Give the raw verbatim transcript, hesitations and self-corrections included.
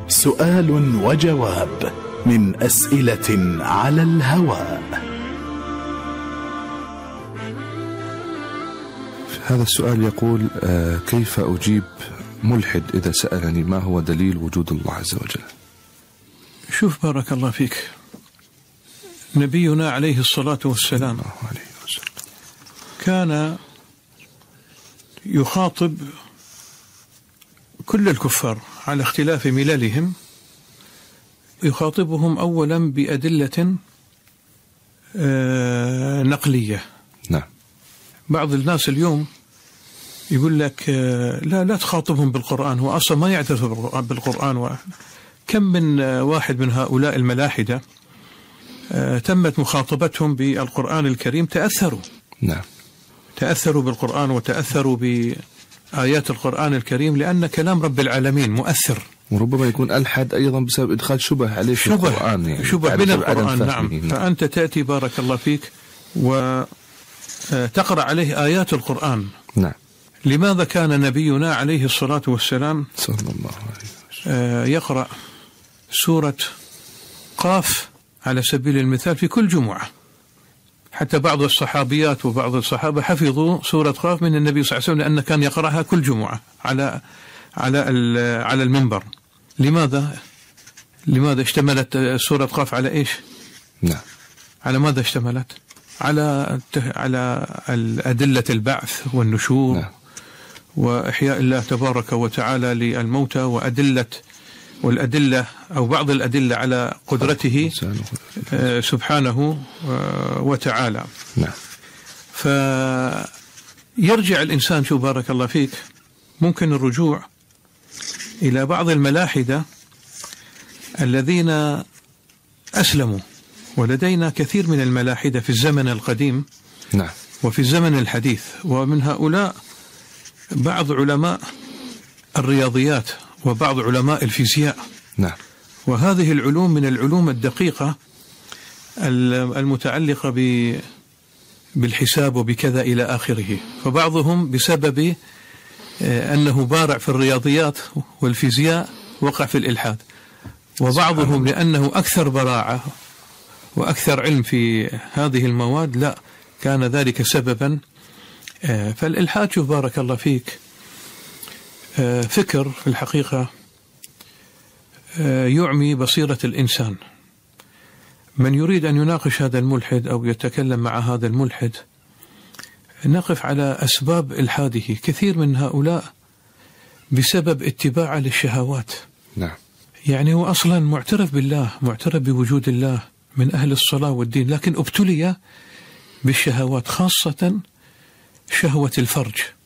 سؤال وجواب من أسئلة على الهواء. هذا السؤال يقول: آه كيف أجيب ملحد إذا سألني ما هو دليل وجود الله عز وجل؟ شوف بارك الله فيك، نبينا عليه الصلاة والسلام الله عليه وسلم كان يخاطب كل الكفار على اختلاف مللهم، يخاطبهم أولا بأدلة آه نقلية. نعم. بعض الناس اليوم يقول لك آه لا لا تخاطبهم بالقرآن، هو أصلا ما يعترف بالقرآن. كم من آه واحد من هؤلاء الملاحدة آه تمت مخاطبتهم بالقرآن الكريم، تأثروا. نعم. تأثروا بالقرآن وتأثروا بآيات القرآن الكريم، لأن كلام رب العالمين مؤثر. وربما يكون ألحد أيضا بسبب إدخال شبه عليه في شبه القرآن، يعني شبه من القرآن. نعم. نعم. فأنت تأتي بارك الله فيك وتقرأ عليه آيات القرآن. نعم. لماذا كان نبينا عليه الصلاة والسلام صلى الله عليه وسلم يقرأ سورة قاف على سبيل المثال في كل جمعة؟ حتى بعض الصحابيات وبعض الصحابة حفظوا سورة قاف من النبي صلى الله عليه وسلم، لأنه كان يقرأها كل جمعة على على على المنبر. لماذا؟ لماذا اشتملت سورة قاف على إيش؟ نعم. على ماذا اشتملت؟ على على أدلة البعث والنشور. نعم. وإحياء الله تبارك وتعالى للموتى، وأدلة والأدلة أو بعض الأدلة على قدرته سبحانه وتعالى. نعم. فيرجع الإنسان، شو بارك الله فيك، ممكن الرجوع إلى بعض الملاحدة الذين أسلموا، ولدينا كثير من الملاحدة في الزمن القديم. نعم. وفي الزمن الحديث، ومن هؤلاء بعض علماء الرياضيات وبعض علماء الفيزياء. نعم. وهذه العلوم من العلوم الدقيقة المتعلقة بالحساب وبكذا إلى آخره. فبعضهم بسبب أنه بارع في الرياضيات والفيزياء وقع في الإلحاد، وبعضهم لأنه أكثر براعة وأكثر علم في هذه المواد لا كان ذلك سببا. فالإلحاد، شوف بارك الله فيك، فكر في الحقيقة يعمي بصيرة الإنسان. من يريد أن يناقش هذا الملحد أو يتكلم مع هذا الملحد، نقف على أسباب إلحاده. كثير من هؤلاء بسبب اتباع للشهوات. نعم. يعني هو أصلا معترف بالله، معترف بوجود الله، من أهل الصلاة والدين، لكن ابتلي بالشهوات، خاصة شهوة الفرج.